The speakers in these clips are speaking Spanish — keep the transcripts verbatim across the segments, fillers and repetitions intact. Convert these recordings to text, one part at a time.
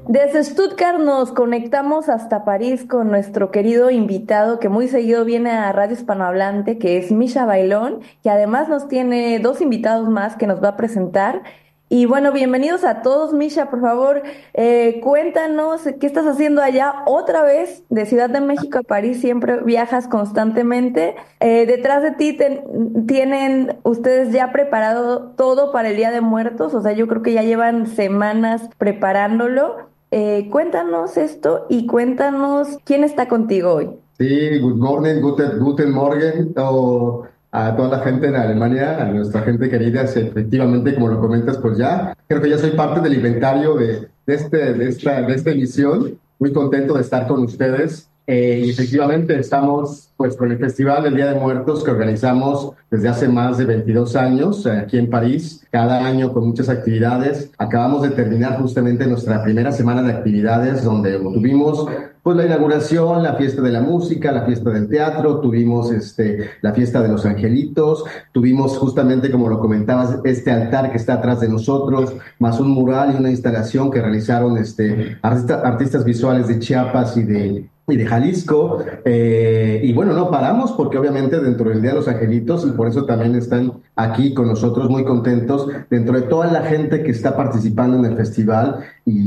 Desde Stuttgart nos conectamos hasta París con nuestro querido invitado que muy seguido viene a Radio Hispanohablante, que es Misha Bailón, que además nos tiene dos invitados más que nos va a presentar. Y bueno, bienvenidos a todos. Misha, por favor, eh, cuéntanos qué estás haciendo allá otra vez de Ciudad de México a París. Siempre viajas constantemente. Eh, detrás de ti ten- tienen ustedes ya preparado todo para el Día de Muertos. O sea, yo creo que ya llevan semanas preparándolo. Eh, cuéntanos esto y cuéntanos quién está contigo hoy. Sí, good morning, guten, guten Morgen, o a toda la gente en Alemania, a nuestra gente querida, sí, efectivamente, como lo comentas, pues ya, creo que ya soy parte del inventario de, de, este, de, esta, de esta emisión, muy contento de estar con ustedes. Eh, y efectivamente estamos pues con el Festival del Día de Muertos que organizamos desde hace más de veintidós años, eh, aquí en París, cada año con muchas actividades. Acabamos de terminar justamente nuestra primera semana de actividades donde tuvimos pues la inauguración, la fiesta de la música, la fiesta del teatro, tuvimos este, la fiesta de los angelitos, tuvimos justamente, como lo comentabas, este altar que está atrás de nosotros, más un mural y una instalación que realizaron este, artista, artistas visuales de Chiapas y de, y de Jalisco. Eh, y bueno, no paramos porque obviamente dentro del Día de los Angelitos, y por eso también están aquí con nosotros muy contentos, dentro de toda la gente que está participando en el festival,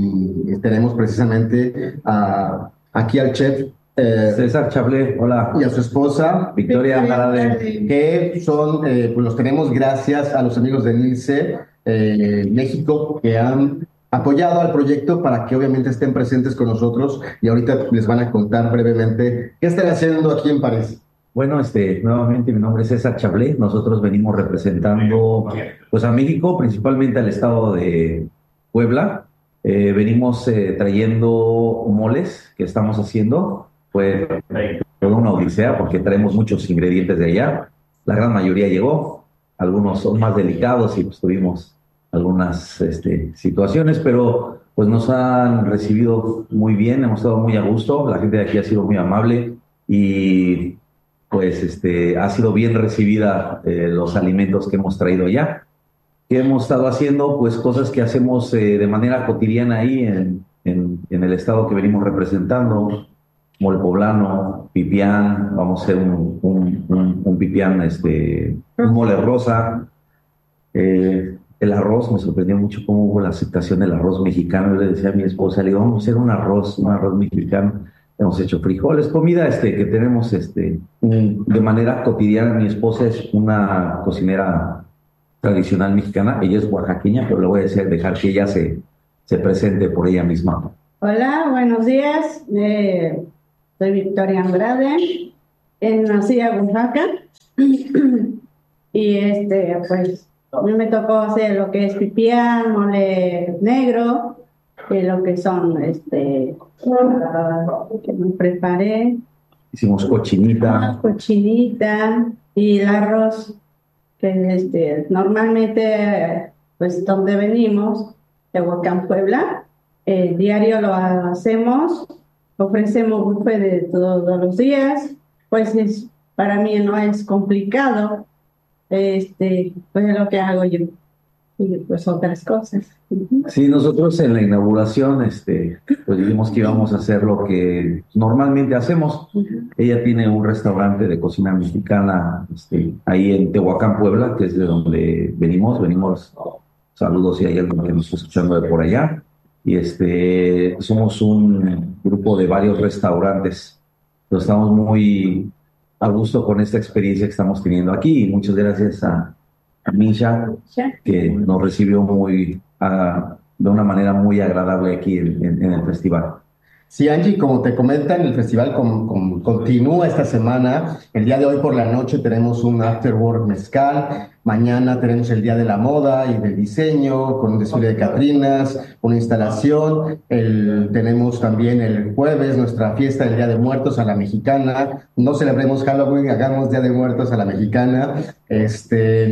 y tenemos precisamente a aquí al chef eh, César Chablé, hola. Y a su esposa Victoria Andrade, que son, eh, pues los tenemos gracias a los amigos de Nilce eh, México, que han apoyado al proyecto para que obviamente estén presentes con nosotros, y ahorita les van a contar brevemente qué están haciendo aquí en París. Bueno, este, nuevamente mi nombre es César Chablé. Nosotros venimos representando pues a México, principalmente al estado de Puebla. Eh, venimos eh, trayendo moles que estamos haciendo. Fue toda una odisea porque traemos muchos ingredientes de allá. La gran mayoría llegó. Algunos son más delicados y pues tuvimos algunas este, situaciones, pero pues nos han recibido muy bien, hemos estado muy a gusto. La gente de aquí ha sido muy amable y pues este, ha sido bien recibida eh, los alimentos que hemos traído allá. ¿Qué hemos estado haciendo? Pues cosas que hacemos eh, de manera cotidiana ahí en, en, en el estado que venimos representando. Mole poblano, pipián, vamos a hacer un, un, un, un pipián, este, un mole rosa. Eh, el arroz, me sorprendió mucho cómo hubo la aceptación del arroz mexicano. Yo le decía a mi esposa, le digo, vamos a hacer un arroz, un arroz mexicano. Hemos hecho frijoles, comida este, que tenemos este, un- de manera cotidiana. Mi esposa es una cocinera tradicional mexicana, ella es oaxaqueña, pero le voy a decir, dejar que ella se, se presente por ella misma. Hola, buenos días. Eh, soy Victoria Andrade. Eh, nací en Oaxaca. Y este, pues, a mí me tocó hacer lo que es pipián, mole negro, y lo que son, este, ah, que me preparé, Hicimos cochinita. una cochinita y el arroz, que este, normalmente, pues, donde venimos, Tehuacán, Puebla, eh, diario lo hacemos, ofrecemos buffet de todos los días, pues es, para mí no es complicado, este, pues es lo que hago yo, y pues otras cosas. Ujú. Sí, nosotros en la inauguración, este, pues dijimos que íbamos a hacer lo que normalmente hacemos. Ujú. Ella tiene un restaurante de cocina mexicana, este, ahí en Tehuacán, Puebla, que es de donde venimos. Venimos, saludos si hay alguien que nos está escuchando de por allá. Y este, somos un grupo de varios restaurantes. Pero estamos muy a gusto con esta experiencia que estamos teniendo aquí. Y muchas gracias a, a Misha, Ya. que nos recibió muy, ah, de una manera muy agradable aquí en, en- en el festival. Sí, Angie, como te comentan, el festival con- con- continúa esta semana. El día de hoy por la noche tenemos un After Work mezcal. Mañana tenemos el Día de la Moda y del Diseño, con un desfile de Catrinas, una instalación. El- tenemos también el jueves nuestra fiesta del Día de Muertos a la mexicana. No celebremos Halloween, hagamos Día de Muertos a la mexicana. Este,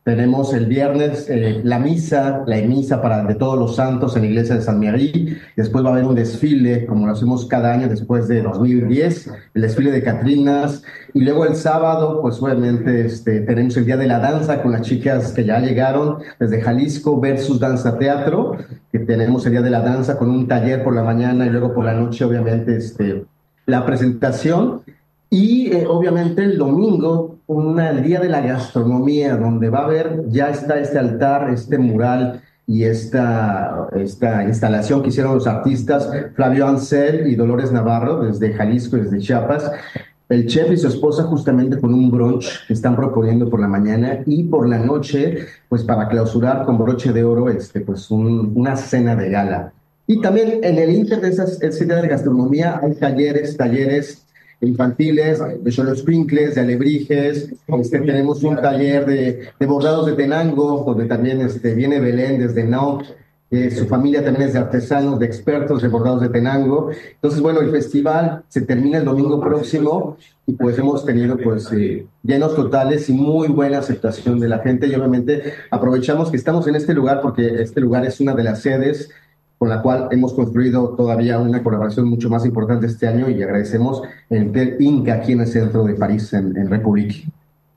Tenemos el viernes eh, la misa, la misa para de todos los santos en la iglesia de San Miguel. Después va a haber un desfile, como lo hacemos cada año después de dos mil diez, el desfile de Catrinas. Y luego el sábado, pues obviamente este, tenemos el Día de la Danza con las chicas que ya llegaron desde Jalisco versus Danza Teatro, que tenemos el Día de la Danza con un taller por la mañana y luego por la noche, obviamente, este, la presentación. Y eh, obviamente el domingo, una, el Día de la Gastronomía, donde va a haber, ya está este altar, este mural y esta, esta instalación que hicieron los artistas Flavio Ansel y Dolores Navarro desde Jalisco y desde Chiapas. El chef y su esposa justamente con un brunch que están proponiendo por la mañana y por la noche, pues para clausurar con broche de oro, este, pues un, una cena de gala. Y también en el Inter de esas, ese Día de la Gastronomía hay talleres, talleres infantiles, de solo sprinkles, de alebrijes. Este, tenemos un taller de, de bordados de Tenango, donde también este, viene Belén desde Nau, eh, su familia también es de artesanos, de expertos de bordados de Tenango. Entonces, bueno, el festival se termina el domingo próximo y pues hemos tenido pues eh, llenos totales y muy buena aceptación de la gente, y obviamente aprovechamos que estamos en este lugar porque este lugar es una de las sedes con la cual hemos construido todavía una colaboración mucho más importante este año, y agradecemos el Hotel Inca aquí en el centro de París, en, en République.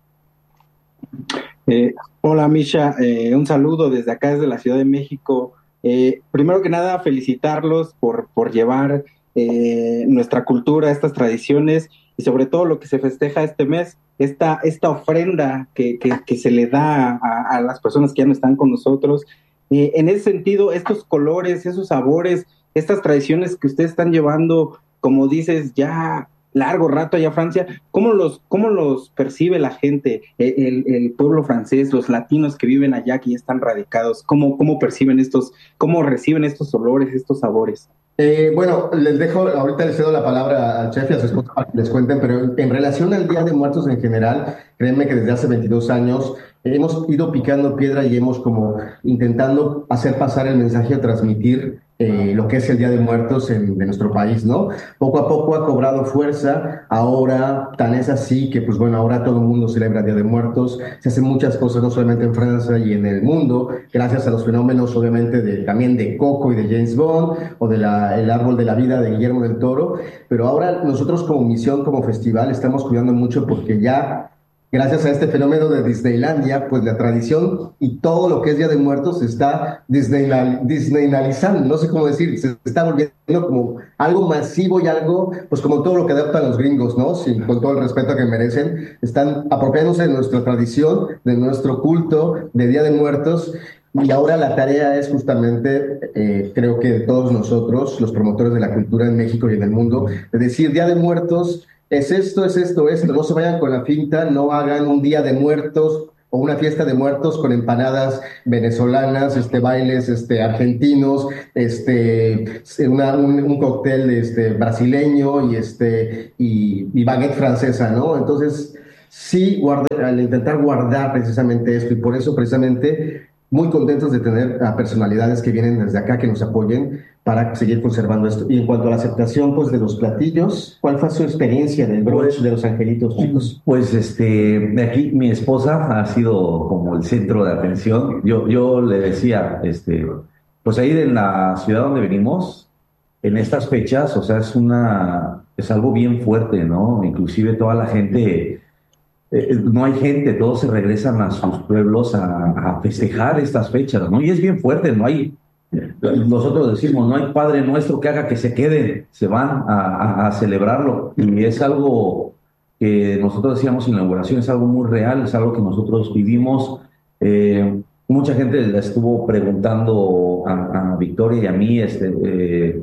Eh, hola Misha, eh, un saludo desde acá, desde la Ciudad de México. Eh, primero que nada, felicitarlos por, por llevar eh, nuestra cultura, estas tradiciones y sobre todo lo que se festeja este mes, esta, esta ofrenda que, que, que se le da a, a las personas que ya no están con nosotros. Eh, en ese sentido, estos colores, esos sabores, estas tradiciones que ustedes están llevando, como dices, ya largo rato allá a Francia, ¿cómo los, cómo los percibe la gente, el, el pueblo francés, los latinos que viven allá, que ya están radicados? ¿Cómo, cómo perciben estos, cómo reciben estos olores, estos sabores? Eh, bueno, les dejo, ahorita les cedo la palabra al chef y a su esposa para que les cuenten, pero en, en relación al Día de Muertos en general, créanme que desde hace veintidós años hemos ido picando piedra y hemos como intentando hacer pasar el mensaje a transmitir eh, lo que es el Día de Muertos en, de nuestro país, ¿no? Poco a poco ha cobrado fuerza, ahora tan es así que pues bueno, ahora todo el mundo celebra el Día de Muertos, se hacen muchas cosas no solamente en Francia y en el mundo, gracias a los fenómenos obviamente de, también de Coco y de James Bond, o de la, el Árbol de la Vida de Guillermo del Toro, pero ahora nosotros como misión, como festival, estamos cuidando mucho porque ya gracias a este fenómeno de Disneylandia, pues la tradición y todo lo que es Día de Muertos se está disneynal, disneynalizando, no sé cómo decir, se está volviendo como algo masivo y algo, pues como todo lo que adaptan los gringos, ¿no? Sí, con todo el respeto que merecen, están apropiándose de nuestra tradición, de nuestro culto de Día de Muertos. Y ahora la tarea es justamente, eh, creo que de todos nosotros, los promotores de la cultura en México y en el mundo, de decir Día de Muertos, es esto, es esto, esto, no se vayan con la finta, no hagan un Día de Muertos o una fiesta de muertos con empanadas venezolanas, este, bailes este, argentinos, este, una, un, un cóctel este, brasileño y, este, y, y baguette francesa, ¿no? Entonces, sí, guarda, al intentar guardar precisamente esto, y por eso precisamente muy contentos de tener a personalidades que vienen desde acá, que nos apoyen para seguir conservando esto. Y en cuanto a la aceptación pues de los platillos, ¿cuál fue su experiencia en el brunch de los angelitos, chicos? Pues este, de aquí mi esposa ha sido como el centro de atención. Yo, yo le decía, este, pues ahí en la ciudad donde venimos, en estas fechas, o sea, es una, es algo bien fuerte, ¿no? Inclusive toda la gente, eh, no hay gente, todos se regresan a sus pueblos a, a festejar estas fechas, ¿no? Y es bien fuerte, no hay, nosotros decimos, no hay Padre Nuestro que haga que se queden, se van a, a, a celebrarlo. Y es algo que nosotros decíamos en la inauguración, es algo muy real, es algo que nosotros vivimos. Eh, mucha gente le estuvo preguntando a, a Victoria y a mí, este, eh,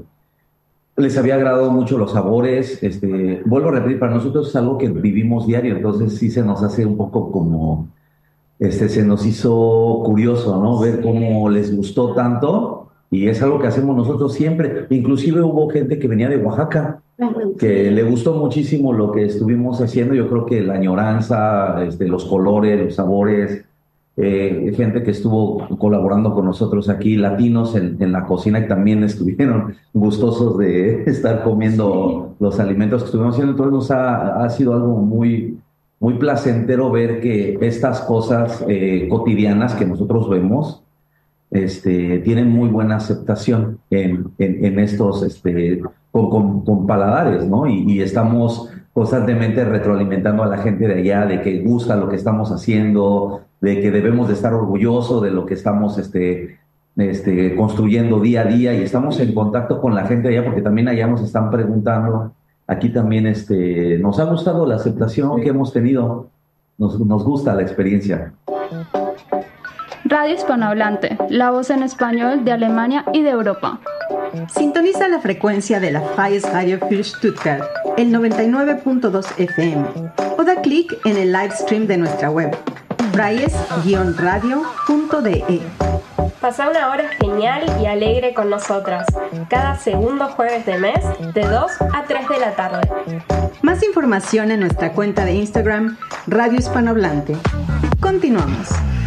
les había agradado mucho los sabores. Este, vuelvo a repetir, para nosotros es algo que vivimos diario, entonces sí se nos hace un poco como, este, se nos hizo curioso, ¿no? Ver cómo les gustó tanto, y es algo que hacemos nosotros siempre. Inclusive hubo gente que venía de Oaxaca, que le gustó muchísimo lo que estuvimos haciendo. Yo creo que la añoranza, este, los colores, los sabores, eh, gente que estuvo colaborando con nosotros aquí, latinos en, en la cocina, que también estuvieron gustosos de estar comiendo sí. los alimentos que estuvimos haciendo. Entonces nos ha, ha sido algo muy, muy placentero ver que estas cosas eh, cotidianas que nosotros vemos este, tienen muy buena aceptación en, en, en estos, este, con, con, con paladares, ¿no? Y, y estamos constantemente retroalimentando a la gente de allá de que gusta lo que estamos haciendo, de que debemos de estar orgullosos de lo que estamos este, este, construyendo día a día, y estamos en contacto con la gente de allá porque también allá nos están preguntando. Aquí también este, nos ha gustado la aceptación que hemos tenido, nos, nos gusta la experiencia. Radio Hispanohablante, la voz en español de Alemania y de Europa. Sintoniza la frecuencia de la Freies Radio für Stuttgart, el noventa y nueve punto dos F M, o da clic en el live stream de nuestra web, freies radio punto d e. Pasa una hora genial y alegre con nosotras, cada segundo jueves de mes, de dos a tres de la tarde. Más información en nuestra cuenta de Instagram, Radio Hispanohablante. Continuamos.